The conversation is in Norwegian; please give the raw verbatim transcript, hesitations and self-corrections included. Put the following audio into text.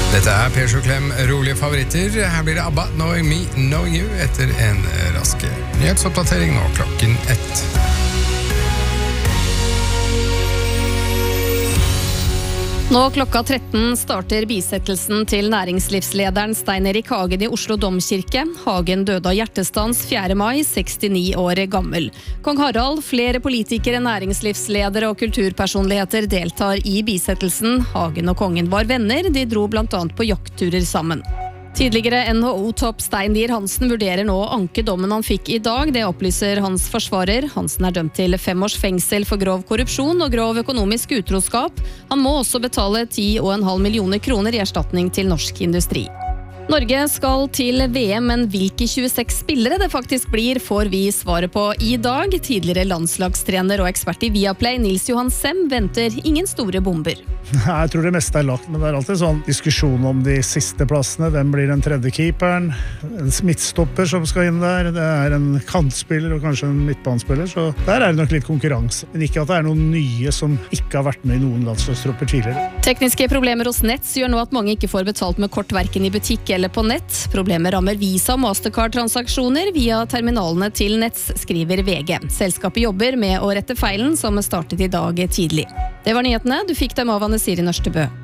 Dette er Per Sjuklem, rolige favoritter. Her blir det ABBA, Knowing Me, Knowing You, etter en rask nyhetsoppdatering nå klokken ett. Nå klokka tretten starter bisettelsen til næringslivslederen Stein Erik Hagen i Oslo Domkirke. Hagen døde av hjertestans fjerde mai, sekstini år gammel. Kong Harald, flere politikere, næringslivsledere og kulturpersonligheter deltar i bisettelsen. Hagen og kongen var venner, de dro blant annet på jaktturer sammen. Tidligere N H O-topp Stein Lier Hansen vurderer nå å anke dommen han fikk i dag. Det opplyser hans forsvarer. Hansen er dømt til fem års fengsel for grov korrupsjon og grov økonomisk utroskap. Han må også betale ti og en halv millioner kroner i erstatning til norsk industri. Norge skal til V M, men hvilke tjueseks spillere det faktisk blir, får vi svaret på i dag. Tidligere landslagstrener og ekspert i Viaplay, Nils Johan Sem, venter ingen store bomber. Jeg tror det meste er lagt, men det er alltid sånn diskusjon om de siste plassene. Hvem blir den tredje keeperen? En midtstopper som skal inn der. Det er en kantspiller og kanskje en midtbanespiller, så der er det nok litt konkurranse. Men ikke at det er noen nye som ikke har vært med i noen landslagstropper tidligere. Tekniske problemer hos Nets gjør nå at mange ikke får betalt med kort hverken i butikk eller på nett. Problemet rammer Visa og Mastercard-transaksjoner via terminalene til Nets, skriver V G. Selskapet jobber med å rette feilen som startet i dag tidlig. Det var nyhetene. Du fikk dem av Anne Siri Nørstebø.